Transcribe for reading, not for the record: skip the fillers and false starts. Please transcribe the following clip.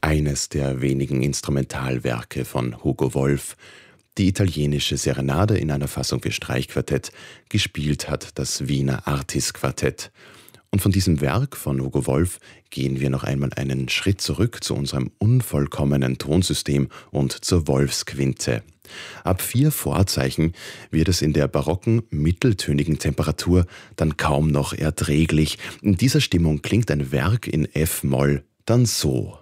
Eines der wenigen Instrumentalwerke von Hugo Wolf, die italienische Serenade in einer Fassung für Streichquartett, gespielt hat das Wiener Artis Quartett. Und von diesem Werk von Hugo Wolf gehen wir noch einmal einen Schritt zurück zu unserem unvollkommenen Tonsystem und zur Wolfsquinte. Ab 4 Vorzeichen wird es in der barocken, mitteltönigen Temperatur dann kaum noch erträglich. In dieser Stimmung klingt ein Werk in F-Moll dann so.